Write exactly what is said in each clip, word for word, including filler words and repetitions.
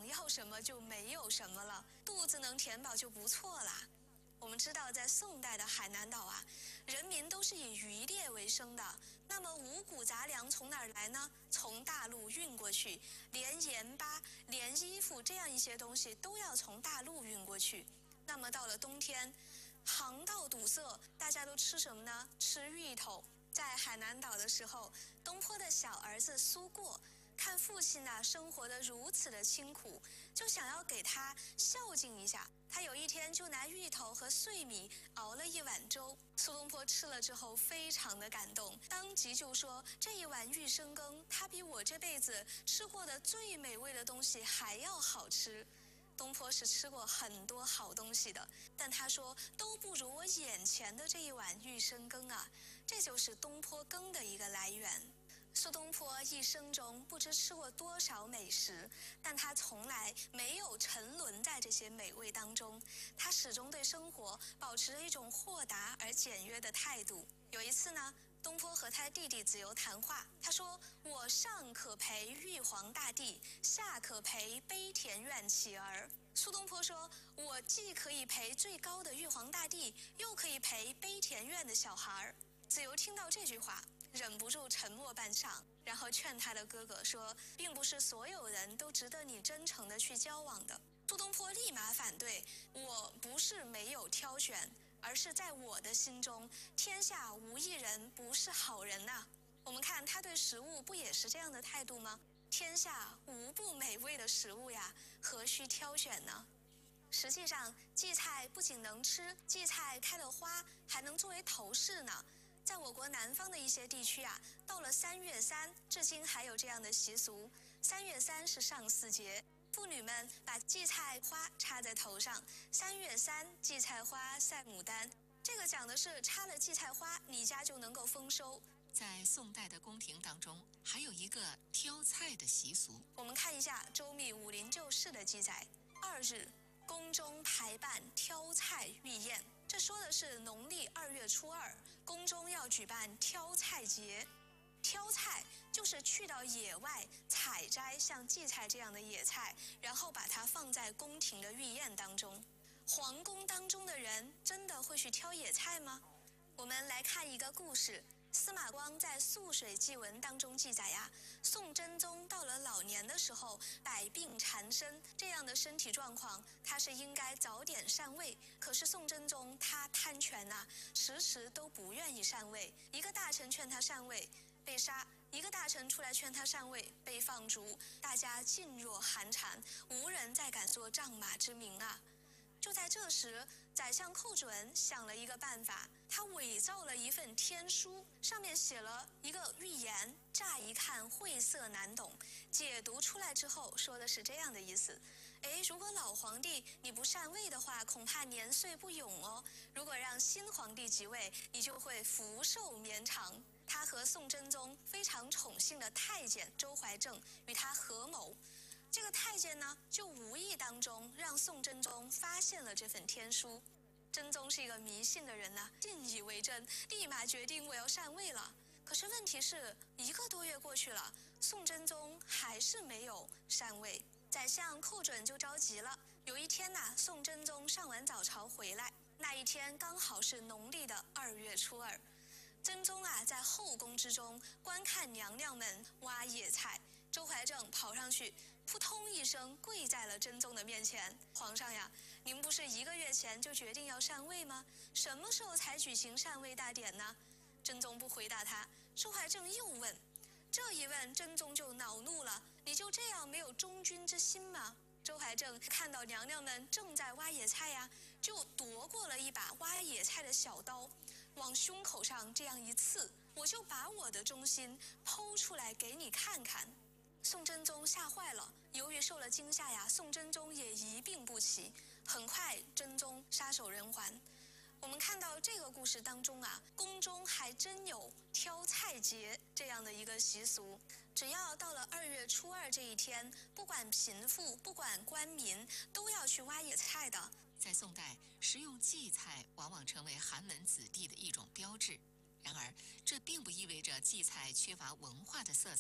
要什么就没有什么了，肚子能填饱就不错啦。我们知道，在宋代的海南岛啊，人民都是以渔猎为生的。那么五谷杂粮从哪儿来呢？从大陆运过去，连盐巴、连衣服这样一些东西都要从大陆运过去。那么到了冬天，航道堵塞，大家都吃什么呢？吃芋头。在海南岛的时候，东坡的小儿子苏过看父亲呐、啊、生活得如此的清苦，就想要给他孝敬一下。他有一天就拿芋头和碎米熬了一碗粥，苏东坡吃了之后非常的感动，当即就说这一碗玉生羹，它比我这辈子吃过的最美味的东西还要好吃。东坡是吃过很多好东西的，但他说都不如我眼前的这一碗玉生羹啊，这就是东坡羹的一个来源。苏东坡一生中不知吃过多少美食，但他从来没有沉沦在这些美味当中，他始终对生活保持着一种豁达而简约的态度。有一次呢，东坡和他弟弟子由谈话，他说：“我上可陪玉皇大帝，下可陪悲田院乞儿。”苏东坡说：“我既可以陪最高的玉皇大帝，又可以陪悲田院的小孩。”子由听到这句话，忍不住沉默半晌，然后劝他的哥哥说：“并不是所有人都值得你真诚的去交往的。”苏东坡立马反对：“我不是没有挑选，而是在我的心中，天下无一人不是好人呐、啊。”我们看他对食物不也是这样的态度吗？天下无不美味的食物呀，何须挑选呢？实际上，荠菜不仅能吃，荠菜开了花还能作为头饰呢。在我国南方的一些地区啊，到了三月三，至今还有这样的习俗。三月三是上巳节，妇女们把荠菜花插在头上。三月三，荠菜花赛牡丹，这个讲的是插了荠菜花，你家就能够丰收。 在宋代的宫廷当中，还有一个挑菜的习俗。 我们看一下《周密武林旧事》的记载：二日，宫中排办挑菜御宴。这说的是农历二月初二，宫中要举办挑菜节。挑菜就是去到野外采摘像荠菜这样的野菜，然后把它放在宫廷的御宴当中。皇宫当中的人真的会去挑野菜吗？我们来看一个故事。司马光在《素水记文》当中记载呀，宋真宗到了老年的时候，百病缠身，这样的身体状况，他是应该早点禅位。可是宋真宗他贪权呐、啊，迟迟都不愿意禅位。一个大臣劝他禅位，被杀；一个大臣出来劝他禅位，被放逐。大家噤若寒蝉，无人再敢做仗马之名啊。就在这时，宰相寇准想了一个办法，他伪造了一份天书，上面写了一个预言，乍一看晦涩难懂，解读出来之后说的是这样的意思：诶，如果老皇帝你不禅位的话，恐怕年岁不永哦；如果让新皇帝即位，你就会福寿绵长。他和宋真宗非常宠幸的太监周怀正与他合谋。这个太监呢，就无意当中让宋真宗发现了这份天书。真宗是一个迷信的人呢、啊，信以为真，立马决定我要禅位了。可是问题是，一个多月过去了，宋真宗还是没有禅位。宰相寇准就着急了。有一天呐、啊，宋真宗上完早朝回来，那一天刚好是农历的二月初二。真宗啊，在后宫之中观看娘娘们挖野菜，周怀正跑上去，扑通一声跪在了真宗的面前。皇上呀，您不是一个月前就决定要禅位吗？什么时候才举行禅位大典呢？真宗不回答他，周怀正又问。这一问，真宗就恼怒了，你就这样没有忠君之心吗？周怀正看到娘娘们正在挖野菜呀，就夺过了一把挖野菜的小刀，往胸口上这样一刺，我就把我的忠心剖出来给你看看。宋真宗吓坏了，由于受了惊吓呀，宋真宗也一病不起。很快，真宗撒手人寰。我们看到这个故事当中啊，宫中还真有挑菜节这样的一个习俗。只要到了二月初二这一天，不管贫富，不管官民，都要去挖野菜的。 在宋代，食用荠菜往往成为寒门子弟的一种标志。然而，这并不意味着荠菜缺乏文化的色彩。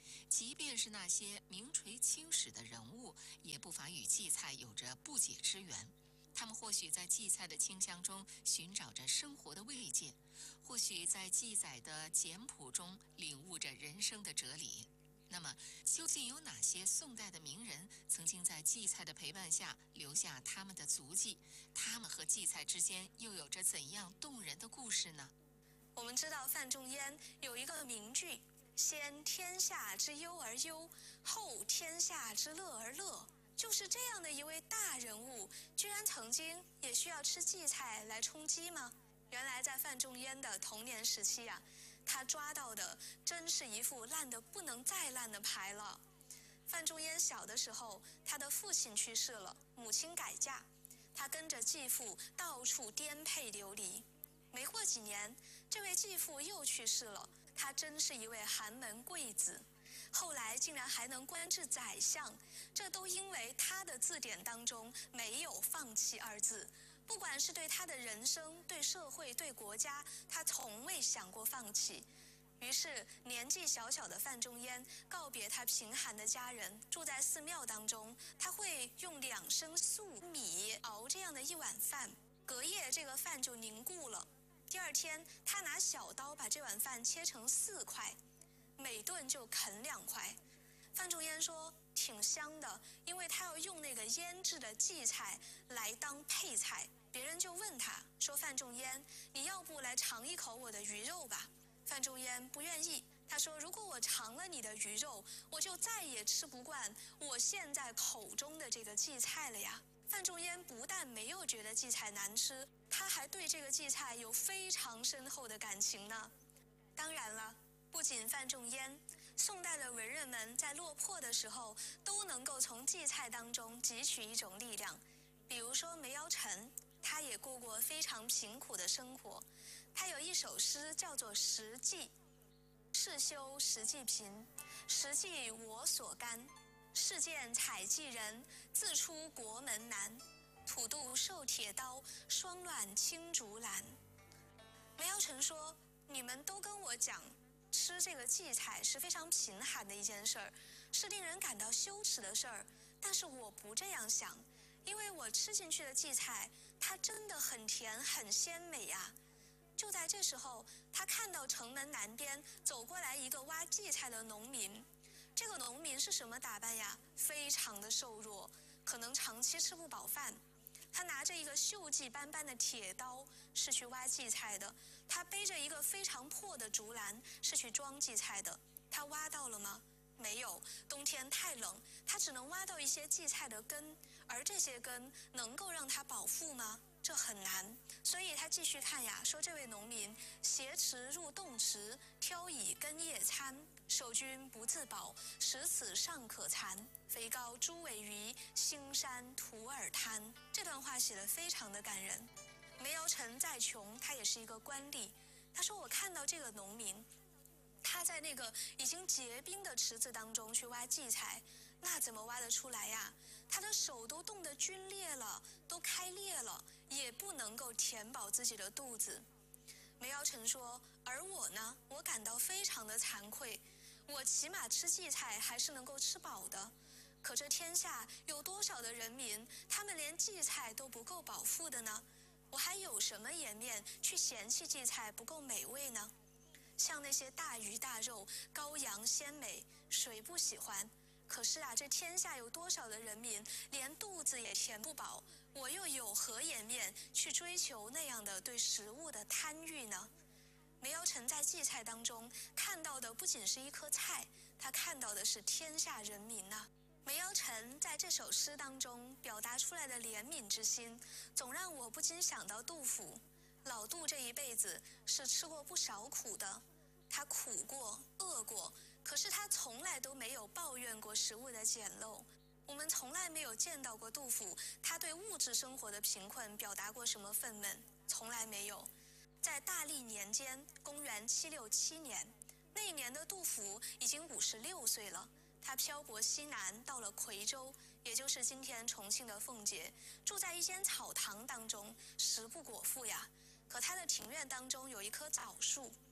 即便是那些名垂青史的人物，也不乏与荠菜有着不解之缘。他们或许在荠菜的清香中寻找着生活的慰藉，或许在记载的简朴中领悟着人生的哲理。那么，究竟有哪些宋代的名人曾经在荠菜的陪伴下留下他们的足迹？他们和荠菜之间又有着怎样动人的故事呢？ 我们知道范仲淹有一个名句：先天下之忧而忧，后天下之乐而乐。就是这样的一位大人物，居然曾经也需要吃荠菜来充饥吗？原来在范仲淹的童年时期啊，他抓到的真是一副烂得不能再烂的牌了。范仲淹小的时候，他的父亲去世了，母亲改嫁，他跟着继父到处颠沛流离。没过几年，这位继父又去世了，他真是一位寒门贵子。后来竟然还能官至宰相，这都因为他的字典当中没有放弃二字。不管是对他的人生、对社会、对国家，他从未想过放弃。于是年纪小小的范仲淹告别他贫寒的家人，住在寺庙当中，他会用两升粟米熬这样的一碗饭，隔夜这个饭就凝固了。第二天他拿小刀把这碗饭切成四块，每顿就啃两块。范仲淹说挺香的，因为他要用那个腌制的荠菜来当配菜。别人就问他说，范仲淹，你要不来尝一口我的鱼肉吧？范仲淹不愿意，他说，如果我尝了你的鱼肉，我就再也吃不惯我现在口中的这个荠菜了呀。范仲淹不但没有觉得荠菜难吃，他还对这个荠菜有非常深厚的感情呢。当然了，不仅范仲淹，宋代的文人们在落魄的时候都能够从荠菜当中汲取一种力量。比如说梅尧臣，他也过过非常贫苦的生活。他有一首诗叫做《食记》：世修食记贫，食记我所干。世见采荠人，自出国门难。土度受铁刀，霜乱青竹篮。梅尧臣说，你们都跟我讲，吃这个荠菜是非常贫寒的一件事儿，是令人感到羞耻的事儿。但是我不这样想，因为我吃进去的荠菜，它真的很甜很鲜美呀。就在这时候，他看到城门南边走过来一个挖荠菜的农民。这个农民是什么打扮呀？非常的瘦弱，可能长期吃不饱饭。他拿着一个锈迹斑斑的铁刀，是去挖荠菜的。他背着一个非常破的竹篮，是去装荠菜的。他挖到了吗？没有，冬天太冷，他只能挖到一些荠菜的根，而这些根能够让他饱腹吗？这很难。所以他继续看呀，说这位农民挟持入洞池，挑以根叶餐。守君不自饱，食此尚可餐。肥膏猪尾鱼，腥山土耳滩。这段话写得非常的感人。梅尧臣再穷，他也是一个官吏。他说，我看到这个农民，他在那个已经结冰的池子当中去挖荠菜，那怎么挖得出来呀？他的手都冻得皲裂了，都开裂了，也不能够填饱自己的肚子。梅尧臣说，而我呢，我感到非常的惭愧，我起码吃荠菜还是能够吃饱的。可这天下有多少的人民，他们连荠菜都不够饱腹的呢？我还有什么颜面去嫌弃荠菜不够美味呢？像那些大鱼大肉、羔羊鲜美，谁不喜欢？可是啊，这天下有多少的人民连肚子也填不饱，我又有何颜面去追求那样的对食物的贪欲呢？梅尧臣在荠菜当中看到的不仅是一颗菜，他看到的是天下人民呐、啊。梅尧臣在这首诗当中表达出来的怜悯之心，总让我不禁想到杜甫。老杜这一辈子是吃过不少苦的，他苦过、饿过，可是他从来都没有抱怨过食物的简陋。我们从来没有见到过杜甫，他对物质生活的贫困表达过什么愤懑，从来没有。在大历年间，公元七六七年，那一年的杜甫已经五十六岁了。他漂泊西南，到了夔州，也就是今天重庆的奉节，住在一间草堂当中，食不果腹呀。可他的庭院当中有一棵枣树，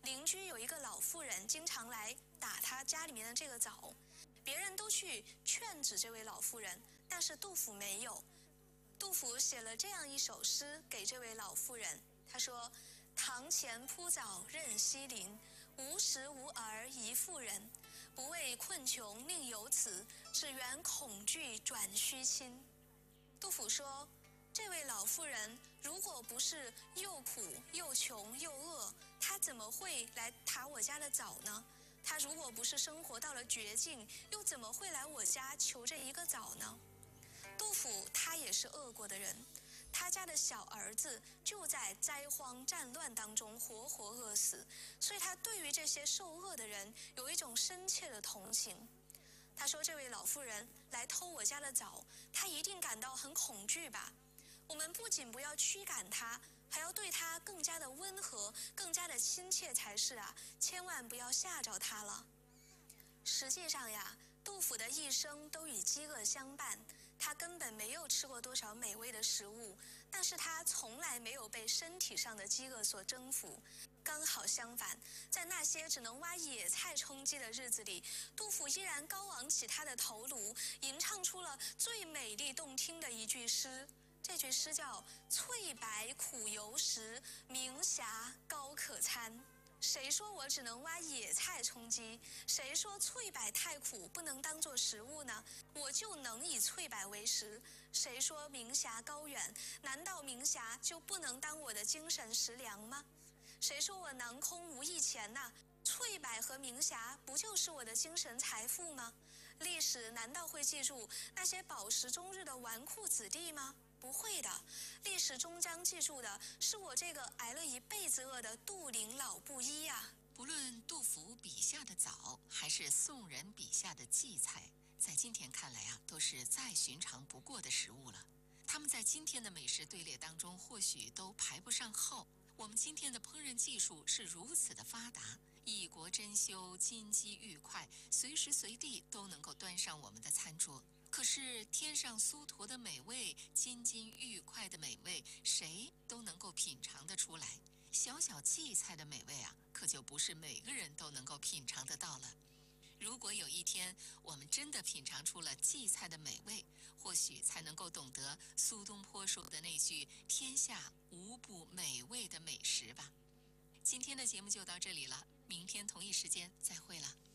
邻居有一个老妇人，经常来打他家里面的这个枣。别人都去劝止这位老妇人，但是杜甫没有。杜甫写了这样一首诗给这位老妇人，他说：堂前铺枣任西林，无时无儿一妇人。不为困穷宁有此，只缘恐惧转须亲。杜甫说，这位老妇人如果不是又苦又穷又饿，她怎么会来打我家的枣呢？她如果不是生活到了绝境，又怎么会来我家求这一个枣呢？杜甫他也是饿过的人，他家的小儿子就在灾荒战乱当中活活饿死，所以他对于这些受饿的人有一种深切的同情。他说，这位老妇人来偷我家的枣，她一定感到很恐惧吧。我们不仅不要驱赶她，还要对她更加的温和，更加的亲切才是啊，千万不要吓着她了。实际上呀，杜甫的一生都与饥饿相伴，他根本没有吃过多少美味的食物，但是他从来没有被身体上的饥饿所征服。刚好相反，在那些只能挖野菜充饥的日子里，杜甫依然高昂起他的头颅，吟唱出了最美丽动听的一句诗。这句诗叫翠白苦犹食，明霞高可餐。谁说我只能挖野菜充饥？谁说翠柏太苦不能当作食物呢？我就能以翠柏为食。谁说明霞高远？难道明霞就不能当我的精神食粮吗？谁说我囊空无一钱呐？翠柏和明霞不就是我的精神财富吗？历史难道会记住那些饱食终日的纨绔子弟吗？不会的，历史终将记住的是我这个挨了一辈子饿的杜陵老布衣呀、啊。 不论杜甫笔下的枣，还是宋人笔下的荠菜，在今天看来啊，都是再寻常不过的食物了。它们在今天的美食队列当中，或许都排不上号。我们今天的烹饪技术是如此的发达，异国珍馐，金鸡玉块，随时随地都能够端上我们的餐桌。可是天上酥坨的美味，金金玉块的美味，谁都能够品尝得出来。小小荠菜的美味啊，可就不是每个人都能够品尝得到了。如果有一天我们真的品尝出了荠菜的美味，或许才能够懂得苏东坡说的那句“天下无不美味的美食”吧。今天的节目就到这里了，明天同一时间再会了。